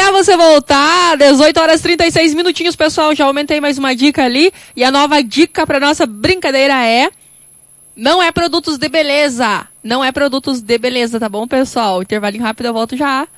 esperar você voltar. 18 horas 36 minutinhos, pessoal. Já aumentei mais uma dica ali. E a nova dica pra nossa brincadeira é... Não é produtos de beleza. Não é produtos de beleza, tá bom, pessoal? Intervalinho rápido, eu volto já.